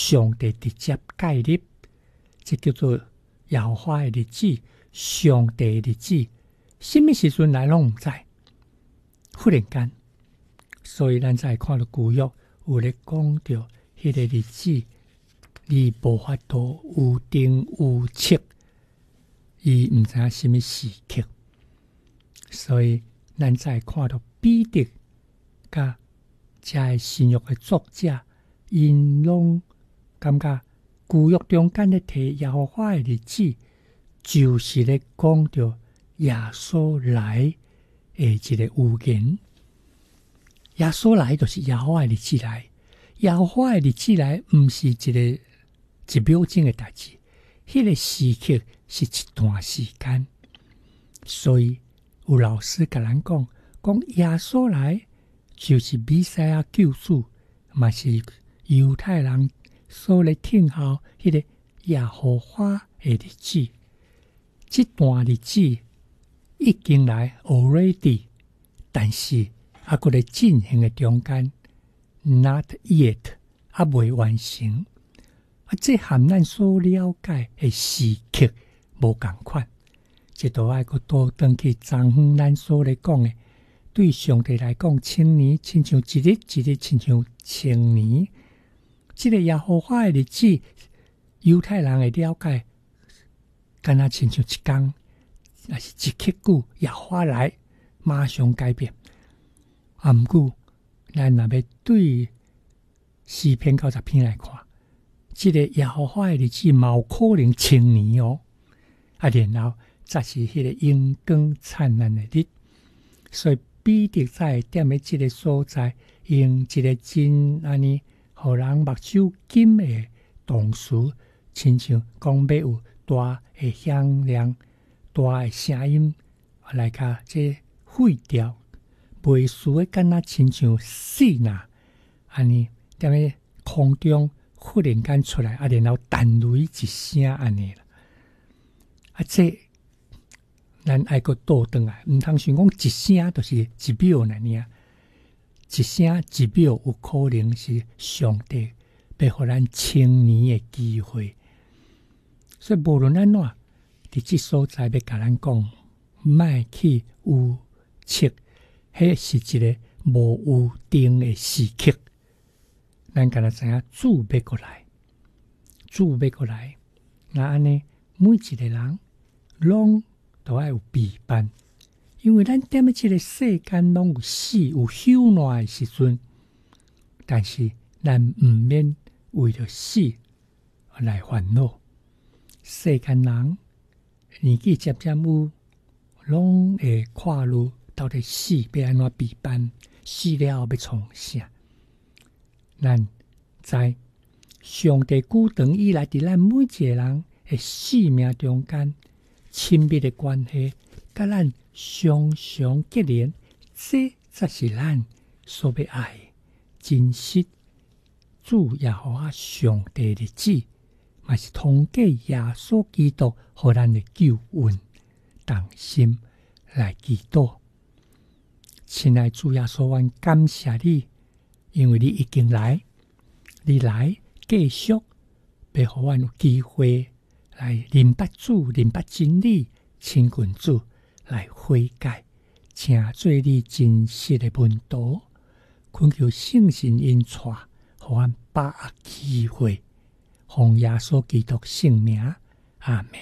上帝直接介入，这叫做耶和华的日子，上帝的日子，什么时阵来拢唔知，忽然间，所以咱才看到旧约有咧讲到迄个日子，你无法度有定有测，伊唔知影什么时刻，所以咱才看到彼得甲这个新约的作者，因拢感觉旧约中间咧提耶和华的日子，就是咧讲到耶稣来的一个预言。耶稣来就是耶和华的日子来，耶和华的日子来，毋是一秒钟的代志，迄个时刻是一段时间。所以有老师甲咱讲耶稣来就是弥赛亚救主，嘛是犹太人所咧听候迄个耶和华的日子。这段日子已经来 already， 但是还佫咧进行的中间 ，not yet， 还未完成。这和咱所了解的时刻无同款。这都爱佫倒转去昨昏咱所咧讲的，对上帝来讲，1000年亲像一日，一日亲像1000年。这个耶和华的日子，犹太人的了解，敢若亲像一天，也是一刻久，耶和华来马上改变。毋过，咱若要对诗篇90篇来看，这个耶和华的日子嘛有可能1000年哦。然后才是迄个阳光灿烂的日，所以彼得在踮咧这个所在，用一个真安尼，互人目睭紧的动词，亲像讲要有大的响亮、大的声音来甲这废掉，袂输的敢若亲像死呐，安尼踮咧空中忽然间出来，然后弹雷一声安尼啦。这咱爱个倒转来，毋通想讲一声就是一秒那尔，一声一秒有可能是上帝要互咱1000年的机会。所以无论安怎，伫即所在要甲咱讲，莫去有测，迄是一个无有定的时刻。咱敢若知影主要过来，主要过来，那安尼每一个人拢都要有备办，因为咱踮咧这个世间拢有死有朽烂的时阵，但是咱毋免为着死来烦恼。世间人年纪渐渐有，拢会看路到底死要安怎备办，死了要创啥？咱知上帝久长以来伫咱每一个人的生命中间，亲密的关系，甲咱常常结连，这才是咱所要爱的真实。主耶和华上帝的日子，嘛是通过耶稣基督互咱的救恩，同心来祈祷。亲爱主耶稣，阮感谢你，因为你已经来，你来继续，要互阮有机会来明白主、明白真理，亲近主来悔改，请做你真实的门徒，恳求圣神引带，互阮把握机会，奉耶稣基督圣名，阿们。